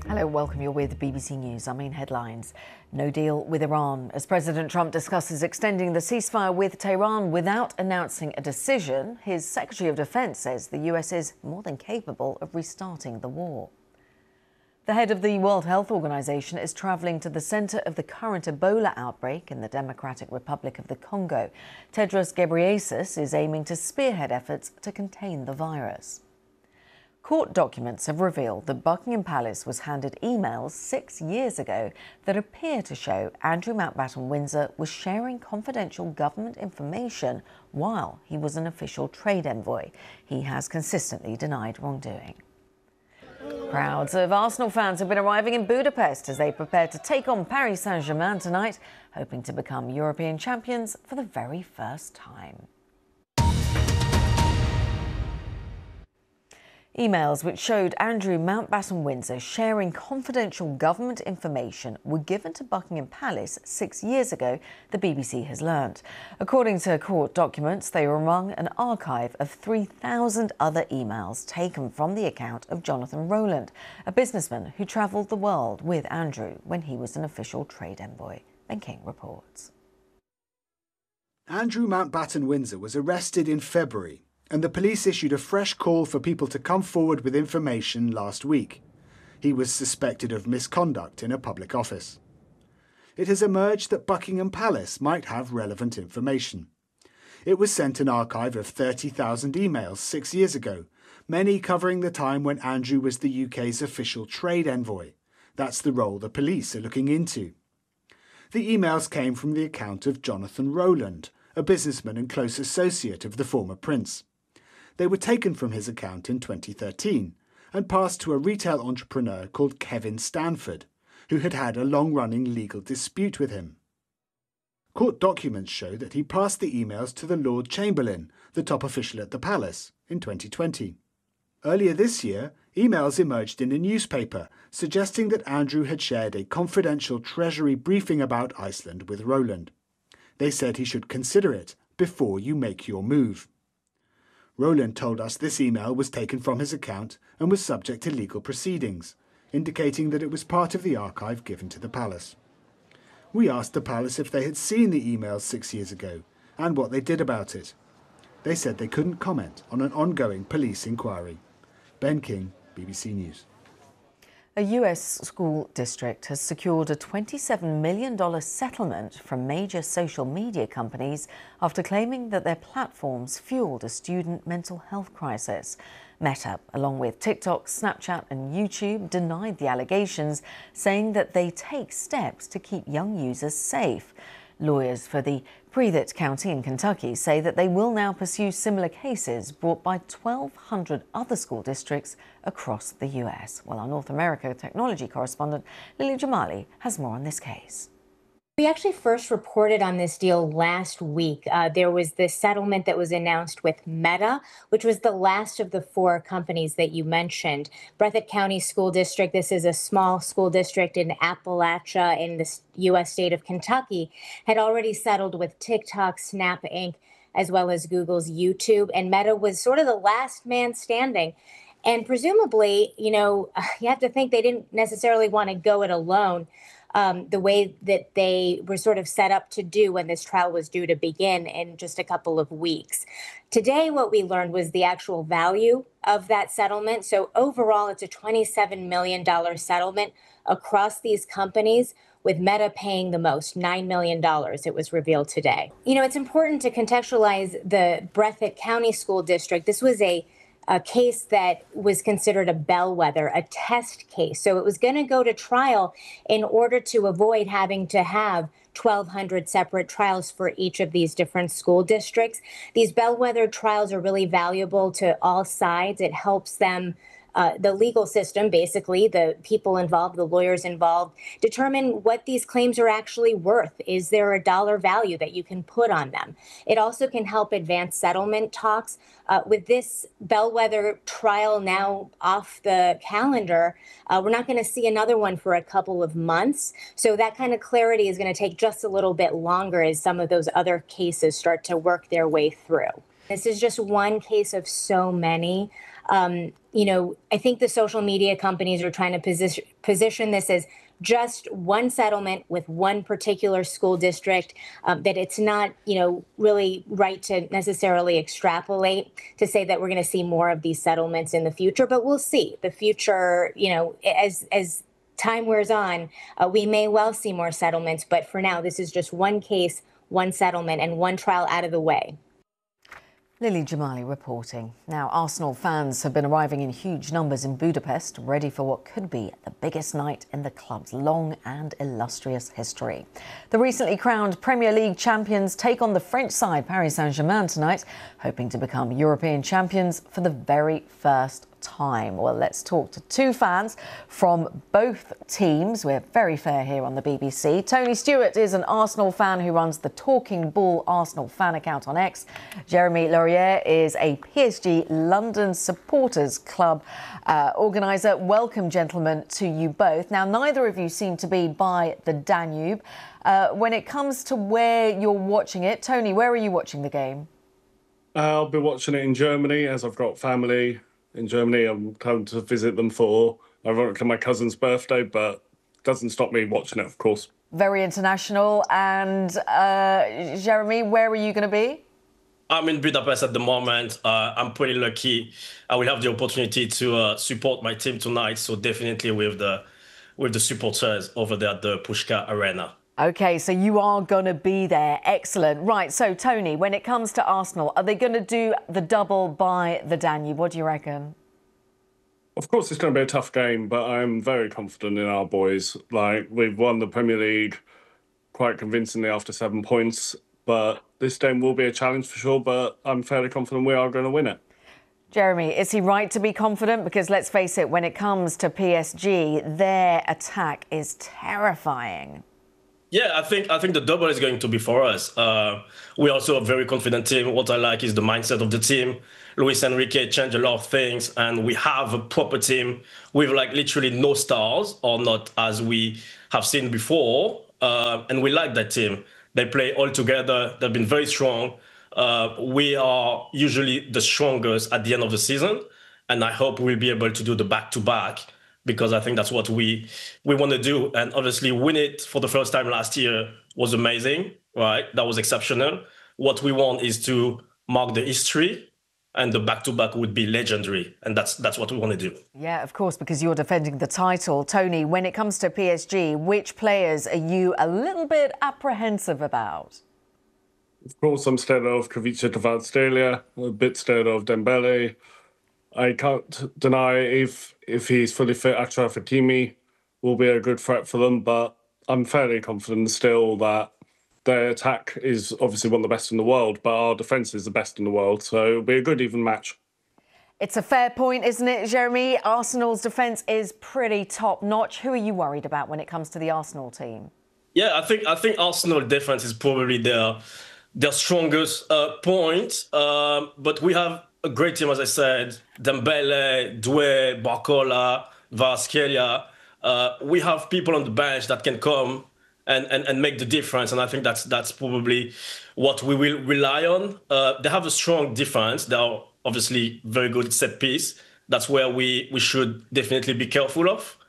Hello, welcome. You're with BBC News. Our main headlines. No deal with Iran. As President Trump discusses extending the ceasefire with Tehran without announcing a decision, his Secretary of Defense says the US is more than capable of restarting the war. The head of the World Health Organization is traveling to the center of the current Ebola outbreak in the Democratic Republic of the Congo. Tedros Ghebreyesus is aiming to spearhead efforts to contain the virus. Court documents have revealed that Buckingham Palace was handed emails 6 years ago that appear to show Andrew Mountbatten Windsor was sharing confidential government information while he was an official trade envoy. He has consistently denied wrongdoing. Crowds of Arsenal fans have been arriving in Budapest as they prepare to take on Paris Saint-Germain tonight, hoping to become European champions for the very first time. Emails which showed Andrew Mountbatten Windsor sharing confidential government information were given to Buckingham Palace 6 years ago, the BBC has learnt. According to court documents, they were among an archive of 3,000 other emails taken from the account of Jonathan Rowland, a businessman who travelled the world with Andrew when he was an official trade envoy. Ben King reports. Andrew Mountbatten Windsor was arrested in February, and the police issued a fresh call for people to come forward with information last week. He was suspected of misconduct in a public office. It has emerged that Buckingham Palace might have relevant information. It was sent an archive of 30,000 emails 6 years ago, many covering the time when Andrew was the UK's official trade envoy. That's the role the police are looking into. The emails came from the account of Jonathan Rowland, a businessman and close associate of the former prince. They were taken from his account in 2013 and passed to a retail entrepreneur called Kevin Stanford, who had had a long-running legal dispute with him. Court documents show that he passed the emails to the Lord Chamberlain, the top official at the palace, in 2020. Earlier this year, emails emerged in a newspaper suggesting that Andrew had shared a confidential Treasury briefing about Iceland with Rowland. They said he should consider it before you make your move. Rowland told us this email was taken from his account and was subject to legal proceedings, indicating that it was part of the archive given to the palace. We asked the palace if they had seen the emails 6 years ago and what they did about it. They said they couldn't comment on an ongoing police inquiry. Ben King, BBC News. A US school district has secured a $27 million settlement from major social media companies after claiming that their platforms fueled a student mental health crisis. Meta, along with TikTok, Snapchat and YouTube, denied the allegations, saying that they take steps to keep young users safe. Lawyers for the Prethit County in Kentucky say that they will now pursue similar cases brought by 1,200 other school districts across the US. Well, our North America technology correspondent Lily Jamali has more on this case. We actually first reported on this deal last week. There was this settlement that was announced with Meta, which was the last of the 4 companies that you mentioned. Breathitt County School District, this is a small school district in Appalachia in the U.S. state of Kentucky, had already settled with TikTok, Snap Inc., as well as Google's YouTube. And Meta was sort of the last man standing. And presumably, you have to think they didn't necessarily want to go it alone. The way that they were sort of set up to do when this trial was due to begin in just a couple of weeks. Today, what we learned was the actual value of that settlement. So overall, it's a $27 million settlement across these companies, with Meta paying the most, $9 million, it was revealed today. It's important to contextualize the Breathitt County School District. This was a case that was considered a bellwether, a test case. So it was going to go to trial in order to avoid having to have 1,200 separate trials for each of these different school districts. These bellwether trials are really valuable to all sides. It helps them, the legal system, basically, the people involved, the lawyers involved, determine what these claims are actually worth. Is there a dollar value that you can put on them? It also can help advance settlement talks. With this bellwether trial now off the calendar, we're not going to see another one for a couple of months. So that kind of clarity is going to take just a little bit longer as some of those other cases start to work their way through. This is just one case of so many. I think the social media companies are trying to position this as just one settlement with one particular school district, that it's not, really right to necessarily extrapolate to say that we're going to see more of these settlements in the future. But we'll see. The future, as time wears on, we may well see more settlements. But for now, this is just one case, one settlement, and one trial out of the way. Lily Jamali reporting. Now, Arsenal fans have been arriving in huge numbers in Budapest, ready for what could be the biggest night in the club's long and illustrious history. The recently crowned Premier League champions take on the French side, Paris Saint-Germain, tonight, hoping to become European champions for the very first time. Well, let's talk to two fans from both teams. We're very fair here on the BBC. Tony Stewart is an Arsenal fan who runs the Talking Bull Arsenal fan account on X. Jeremy Laurier is a PSG London Supporters Club organiser. Welcome, gentlemen, to you both. Now, neither of you seem to be by the Danube. When it comes to where you're watching it, Tony, where are you watching the game? I'll be watching it in Germany, as I've got family in Germany. I'm coming to visit them for, ironically, my cousin's birthday, but doesn't stop me watching it, of course. Very international. And Jeremy, where are you going to be? I'm in Budapest at the moment. I'm pretty lucky. I will have the opportunity to support my team tonight, so definitely with the supporters over there at the Pushka Arena. OK, so you are going to be there. Excellent. Right, so, Tony, when it comes to Arsenal, are they going to do the double by the Danube? What do you reckon? Of course, it's going to be a tough game, but I'm very confident in our boys. We've won the Premier League quite convincingly after 7 points, but this game will be a challenge for sure, but I'm fairly confident we are going to win it. Jeremy, is he right to be confident? Because let's face it, when it comes to PSG, their attack is terrifying. Yeah, I think the double is going to be for us. We're also a very confident team. What I like is the mindset of the team. Luis Enrique changed a lot of things, and we have a proper team with literally no stars, or not as we have seen before. And we like that team. They play all together. They've been very strong. We are usually the strongest at the end of the season, and I hope we'll be able to do the back-to-back, because I think that's what we want to do. And obviously win it for the first time last year was amazing, right? That was exceptional. What we want is to mark the history, and the back-to-back would be legendary. And that's what we want to do. Yeah, of course, because you're defending the title. Tony, when it comes to PSG, which players are you a little bit apprehensive about? Of course, I'm scared of Kvaratskhelia, Kvaratskhelia, a bit scared of Dembele. I can't deny if he's fully fit, Achraf Hakimi will be a good threat for them, but I'm fairly confident still that their attack is obviously one of the best in the world, but our defence is the best in the world, so it'll be a good even match. It's a fair point, isn't it, Jeremy? Arsenal's defence is pretty top-notch. Who are you worried about when it comes to the Arsenal team? Yeah, I think Arsenal defence is probably their strongest point, but we have a great team, as I said. Dembele, Doué, Barcola, Kvaratskhelia. We have people on the bench that can come and make the difference, and I think that's probably what we will rely on. They have a strong defense. They are obviously very good at set piece. That's where we should definitely be careful of.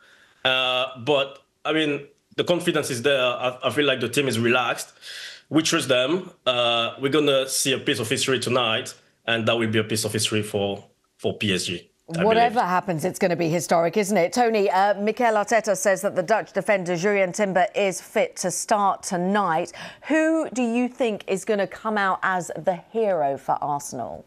But I mean, the confidence is there. I feel like the team is relaxed. We trust them. We're gonna see a piece of history tonight, and that will be a piece of history for PSG. Whatever happens, it's going to be historic, isn't it? Tony, Mikel Arteta says that the Dutch defender Jurrien Timber is fit to start tonight. Who do you think is going to come out as the hero for Arsenal?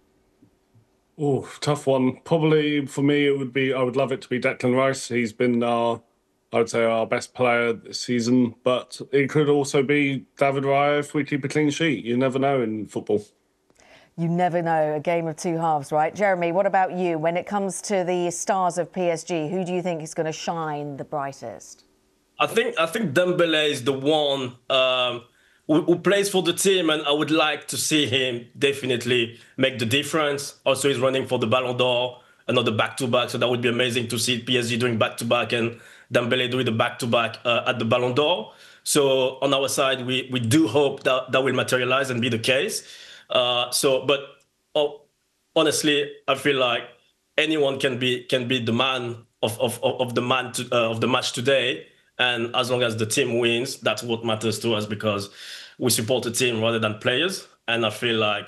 Oh, tough one. Probably for me, I would love it to be Declan Rice. He's been I would say our best player this season, but it could also be David Raya if we keep a clean sheet. You never know in football. You never know, a game of two halves, right? Jeremy, what about you? When it comes to the stars of PSG, who do you think is going to shine the brightest? I think Dembele is the one who plays for the team, and I would like to see him definitely make the difference. Also, he's running for the Ballon d'Or, another back-to-back, so that would be amazing to see PSG doing back-to-back and Dembele doing the back-to-back at the Ballon d'Or. So on our side, we do hope that will materialize and be the case. Honestly, I feel like anyone can be the man of the match today. And as long as the team wins, that's what matters to us, because we support the team rather than players. And I feel like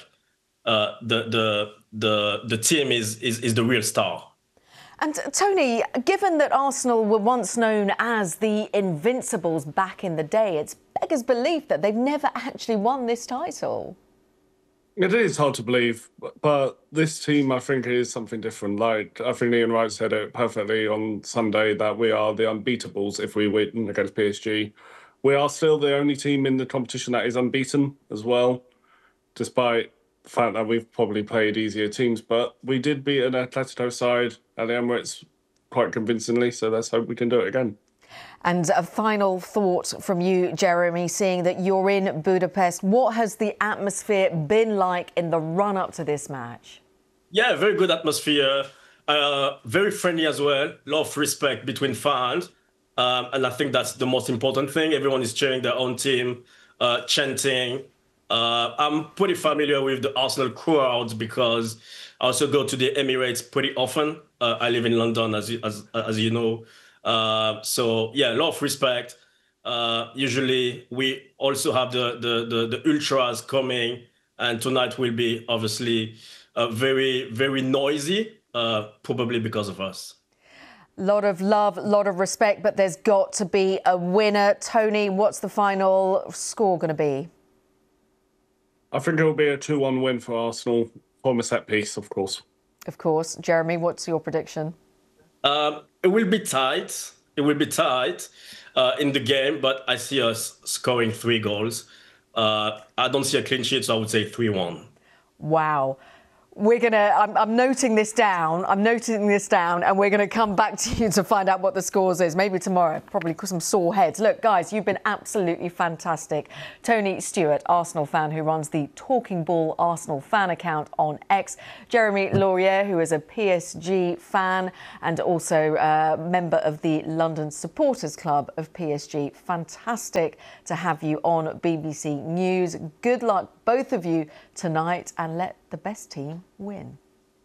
the team is the real star. And Tony, given that Arsenal were once known as the Invincibles back in the day, it's beggars belief that they've never actually won this title. It is hard to believe, but this team, I think, is something different. Like, I think Ian Wright said it perfectly on Sunday, that we are the unbeatables if we win against PSG. We are still the only team in the competition that is unbeaten as well, despite the fact that we've probably played easier teams. But we did beat an Atletico side at the Emirates quite convincingly, so let's hope we can do it again. And a final thought from you, Jeremy, seeing that you're in Budapest. What has the atmosphere been like in the run-up to this match? Yeah, very good atmosphere. Very friendly as well. A lot of respect between fans. And I think that's the most important thing. Everyone is cheering their own team, chanting. I'm pretty familiar with the Arsenal crowds because I also go to the Emirates pretty often. I live in London, as you know. So yeah, a lot of respect. Usually we also have the ultras coming, and tonight will be obviously very, very noisy, probably because of us. Lot of love, lot of respect, but there's got to be a winner. Tony, what's the final score going to be? I think it will be a 2-1 win for Arsenal, from a set piece, of course. Of course. Jeremy, what's your prediction? It will be tight. It will be tight in the game, but I see us scoring 3 goals. I don't see a clean sheet, so I would say 3-1. Wow. I'm noting this down. And we're going to come back to you to find out what the scores is. Maybe tomorrow, probably some sore heads. Look, guys, you've been absolutely fantastic. Tony Stewart, Arsenal fan who runs the Talking Ball Arsenal fan account on X. Jeremy Laurier, who is a PSG fan and also a member of the London Supporters Club of PSG. Fantastic to have you on BBC News. Good luck, both of you, tonight, and let the best team win.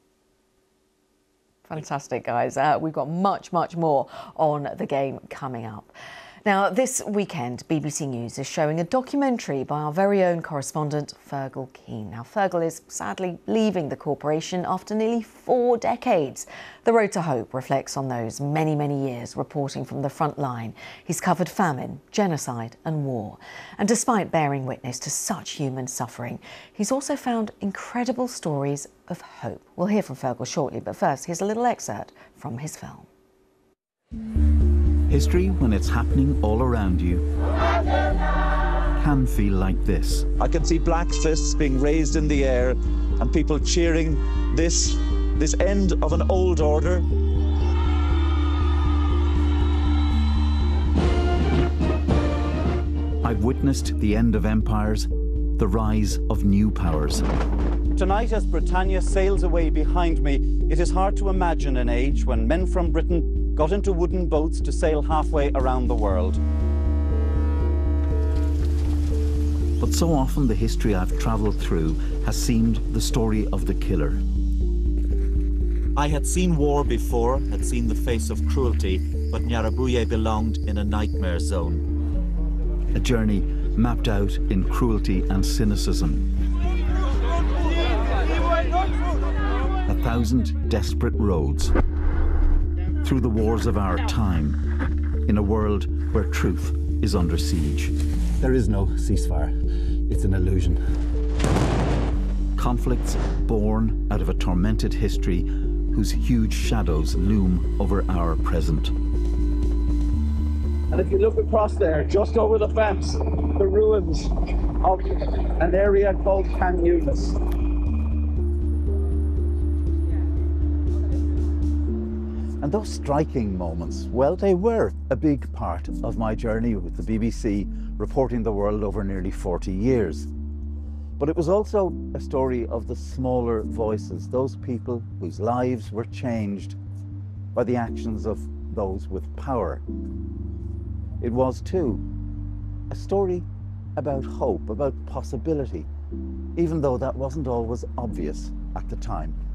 Fantastic, guys. We've got much, much more on the game coming up. Now, this weekend, BBC News is showing a documentary by our very own correspondent, Fergal Keane. Now, Fergal is sadly leaving the corporation after nearly 4 decades. The Road to Hope reflects on those many, many years reporting from the front line. He's covered famine, genocide and war. And despite bearing witness to such human suffering, he's also found incredible stories of hope. We'll hear from Fergal shortly, but first, here's a little excerpt from his film. History, when it's happening all around you, can feel like this. I can see black fists being raised in the air and people cheering this end of an old order. I've witnessed the end of empires, the rise of new powers. Tonight, as Britannia sails away behind me, it is hard to imagine an age when men from Britain got into wooden boats to sail halfway around the world. But so often the history I've travelled through has seemed the story of the killer. I had seen war before, had seen the face of cruelty, but Nyarabuye belonged in a nightmare zone. A journey mapped out in cruelty and cynicism. 1,000 desperate roads through the wars of our time, in a world where truth is under siege. There is no ceasefire. It's an illusion. Conflicts born out of a tormented history whose huge shadows loom over our present. And if you look across there, just over the fence, the ruins of an area called Khan Yunis. And those striking moments, well, they were a big part of my journey with the BBC, reporting the world over nearly 40 years. But it was also a story of the smaller voices, those people whose lives were changed by the actions of those with power. It was, too, a story about hope, about possibility, even though that wasn't always obvious at the time.